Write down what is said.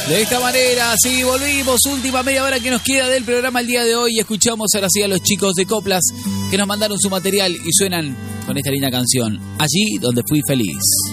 De esta manera, sí, volvimos. Última media hora que nos queda del programa el día de hoy. Escuchamos ahora sí a los chicos de Coplas que nos mandaron su material y suenan con esta linda canción. Allí donde fui feliz.